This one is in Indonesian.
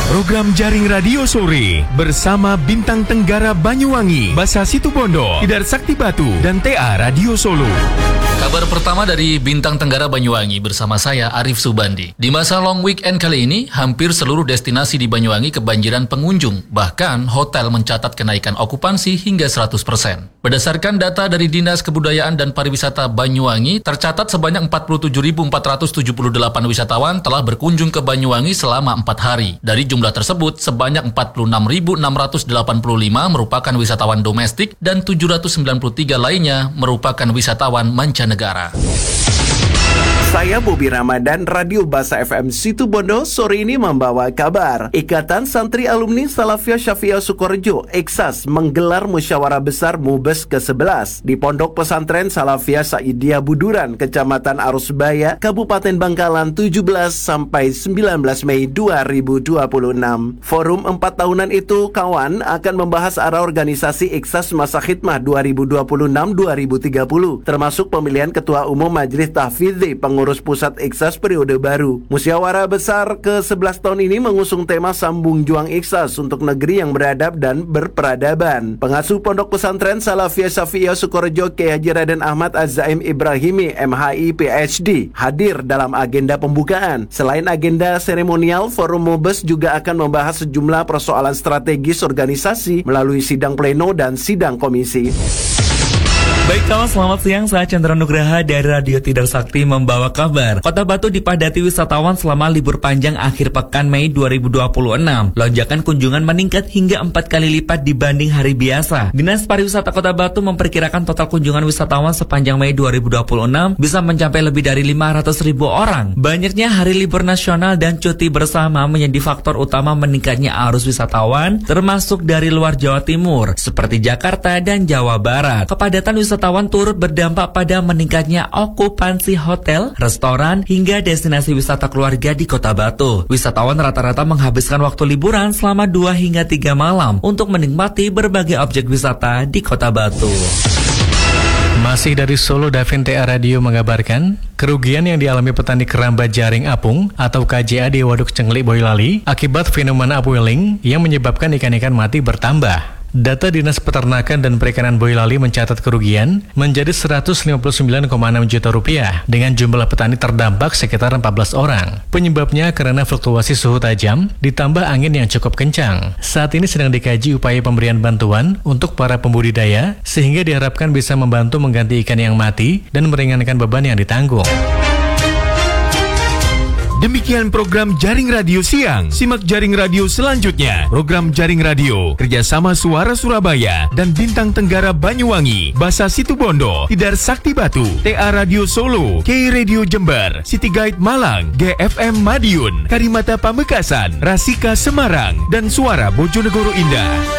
Program Jaring Radio Sore bersama Bintang Tenggara Banyuwangi, Basa Situbondo, Tidar Sakti Batu, dan TA Radio Solo. Kabar pertama dari Bintang Tenggara Banyuwangi bersama saya Arif Subandi. Di masa long weekend kali ini, hampir seluruh destinasi di Banyuwangi kebanjiran pengunjung. Bahkan hotel mencatat kenaikan okupansi hingga 100%. Berdasarkan data dari Dinas Kebudayaan dan Pariwisata Banyuwangi, tercatat sebanyak 47.478 wisatawan telah berkunjung ke Banyuwangi selama 4 hari. Dari jumlah tersebut, sebanyak 46.685 merupakan wisatawan domestik dan 793 lainnya merupakan wisatawan mancanegara. Saya Bobi Ramadan, Radio Basa FM Situbondo, sore ini membawa kabar. Ikatan Santri Alumni Salafiyah Syafi'iyah Sukorejo, IKSAS, menggelar musyawarah besar MUBES ke-11 di Pondok Pesantren Salafiyah Saidiyah Buduran, Kecamatan Arusbaya, Kabupaten Bangkalan, 17 sampai 19 Mei 2026. Forum 4 tahunan itu, kawan, akan membahas arah organisasi IKSAS masa khidmah 2026-2030, termasuk pemilihan Ketua Umum Majelis Tahfidzi Pengurus Pusat IKSAS periode baru. Musyawarah besar ke-11 tahun ini mengusung tema Sambung Juang IKSAS untuk negeri yang beradab dan berperadaban. Pengasuh Pondok Pesantren Salafiyah Syafi'iyah Sukorejo Kiai Haji Raden Ahmad Az-Zaim Ibrahimi MHI PhD hadir dalam agenda pembukaan. Selain agenda seremonial, Forum MUBES juga akan membahas sejumlah persoalan strategis organisasi melalui sidang pleno dan sidang komisi. Baik kawan, selamat siang. Saya Chandra Nugraha dari Radio Tidar Sakti membawa kabar. Kota Batu dipadati wisatawan selama libur panjang akhir pekan Mei 2026. Lonjakan kunjungan meningkat hingga 4 kali lipat dibanding hari biasa. Dinas Pariwisata Kota Batu memperkirakan total kunjungan wisatawan sepanjang Mei 2026 bisa mencapai lebih dari 500.000 orang. Banyaknya hari libur nasional dan cuti bersama menjadi faktor utama meningkatnya arus wisatawan, termasuk dari luar Jawa Timur, seperti Jakarta dan Jawa Barat. Kepadatan wisatawan turut berdampak pada meningkatnya okupansi hotel, restoran, hingga destinasi wisata keluarga di Kota Batu. Wisatawan rata-rata menghabiskan waktu liburan selama 2 hingga 3 malam untuk menikmati berbagai objek wisata di Kota Batu. Masih dari Solo, Davin TA Radio mengabarkan, kerugian yang dialami petani keramba jaring apung atau KJA di Waduk Cenglik Boyolali akibat fenomena upwelling yang menyebabkan ikan-ikan mati bertambah. Data Dinas Peternakan dan Perikanan Boyolali mencatat kerugian menjadi 159,6 juta rupiah dengan jumlah petani terdampak sekitar 14 orang. Penyebabnya karena fluktuasi suhu tajam ditambah angin yang cukup kencang. Saat ini sedang dikaji upaya pemberian bantuan untuk para pembudidaya sehingga diharapkan bisa membantu mengganti ikan yang mati dan meringankan beban yang ditanggung. Demikian program Jaring Radio Siang. Simak Jaring Radio selanjutnya. Program Jaring Radio kerjasama Suara Surabaya dan Bintang Tenggara Banyuwangi, Basa Situbondo, Tidar Sakti Batu, TA Radio Solo, K Radio Jember, City Guide Malang, GFM Madiun, Karimata Pamekasan, Rasika Semarang, dan Suara Bojonegoro Indah.